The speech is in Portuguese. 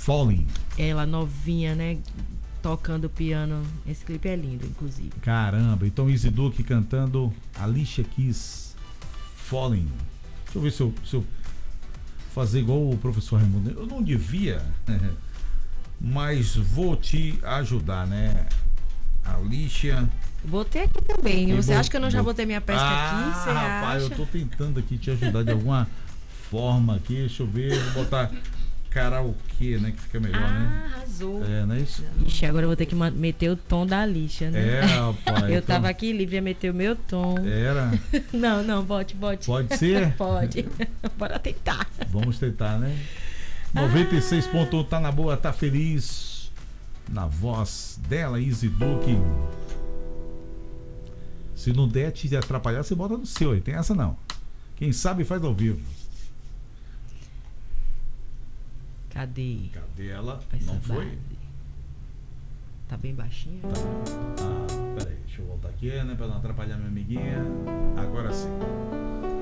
Falling. Ela novinha, né? Tocando piano. Esse clipe é lindo, inclusive. Caramba, então Easy Duke cantando Alicia Keys, Falling. Deixa eu ver se eu fazer igual o professor Raimundo. Eu não devia, mas vou te ajudar, né? Alicia. Botei aqui também. Você acha que eu não já botei minha pesca aqui? Você rapaz, acha? eu tô tentando aqui te ajudar de alguma forma aqui. Deixa eu ver, vou botar karaokê, né? Que fica melhor, né? Arrasou. É, não é isso? Ixi, agora eu vou ter que meter o tom da lixa, né? É, rapaz. Eu tava aqui livre a meter o meu tom. Era? Não, bote. Pode ser? Pode. Bora tentar. Vamos tentar, né? 96.1 tá na boa, tá feliz. Na voz dela, Easy Duke. Se não der te atrapalhar, você bota no seu aí. Tem essa não. Quem sabe faz ao vivo. Cadê ela? essa Não foi? base? Tá bem baixinha? Tá. Peraí, deixa eu voltar aqui, né? Pra não atrapalhar minha amiguinha. Agora sim.